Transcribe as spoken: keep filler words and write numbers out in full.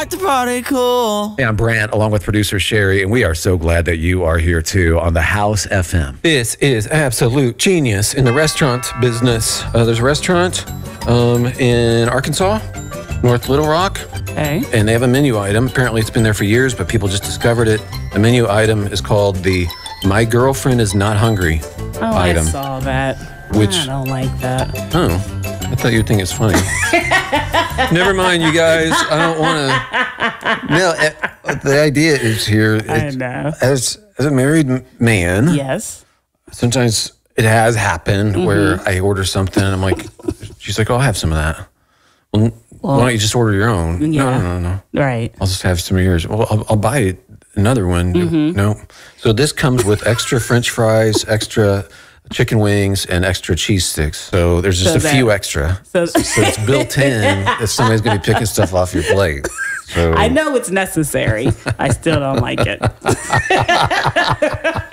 like to party cool. Hey, I'm Brant, along with producer Sherry, and we are so glad that you are here too on the House F M. This is absolute genius in the restaurant business. Uh, there's a restaurant um, in Arkansas, North Little Rock, Hey. and they have a menu item. Apparently, it's been there for years, but people just discovered it. The menu item is called the "My Girlfriend Is Not Hungry" Oh, item. I saw that. Which- I don't like that. Oh, I thought you'd think it's funny. Never mind, you guys. I don't want to. No, uh, the idea is here. I it's- know. As as a married m- man, Yes. sometimes it has happened Mm-hmm. where I order something and I'm like, she's like, "Oh, I'll have some of that." Well, Well, why don't you just order your own? No, yeah. no, no, no. Right. I'll just have some of yours. Well, I'll, I'll buy another one. Mm-hmm. No. So this comes with extra French fries, extra chicken wings, and extra cheese sticks. So there's just So a that- few extra. So, So it's built in that somebody's going to be picking stuff off your plate. So I know it's necessary. I still don't like it.